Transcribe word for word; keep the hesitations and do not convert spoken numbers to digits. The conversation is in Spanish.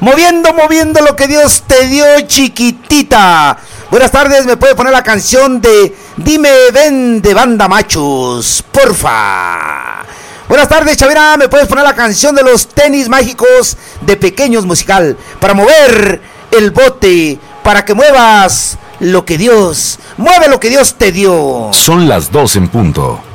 Moviendo, moviendo lo que Dios te dio, chiquitita. Buenas tardes, me puede poner la canción de Dime Ven de Banda Machos, porfa. Buenas tardes, Chavira, me puedes poner la canción de los Tenis Mágicos de Pequeños Musical, para mover el bote, para que muevas lo que Dios, mueve lo que Dios te dio. Son las dos en punto.